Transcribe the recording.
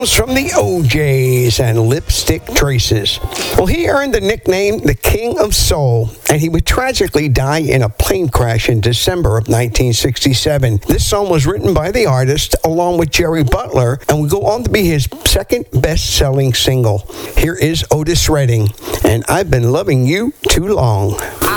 From the OJs and Lipstick Traces. Well, he earned the nickname the King of Soul, and he would tragically die in a plane crash in December of 1967. This song was written by the artist along with Jerry Butler and would go on to be his second best-selling single. Here is Otis Redding, and I've Been Loving You Too Long.